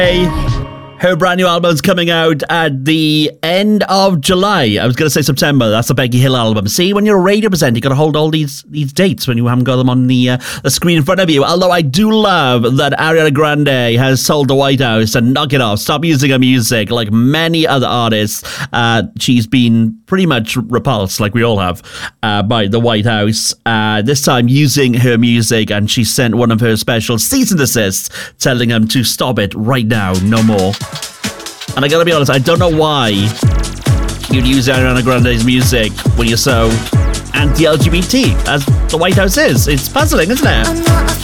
Her brand new album's coming out at the end of July. I was going to say September. That's the Becky Hill album. See, when you're a radio presenter, you got to hold all these dates when you haven't got them on the screen in front of you. Although I do love that Ariana Grande has sold the White House and knock it off. Stop using her music like many other artists. She's been pretty much repulsed, like we all have, by the White House. This time using her music, and she sent one of her special cease and desists telling them to stop it right now, no more. And I gotta be honest, I don't know why you'd use Ariana Grande's music when you're so anti-LGBT as the White House is. It's puzzling, isn't it?